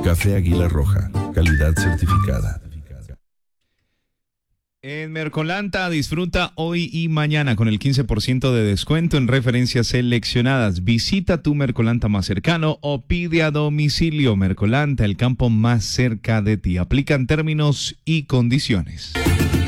Café Águila Roja, calidad certificada. En Mercolanta disfruta hoy y mañana con el 15% de descuento en referencias seleccionadas. Visita tu Mercolanta más cercano o pide a domicilio. Mercolanta, el campo más cerca de ti. Aplican términos y condiciones.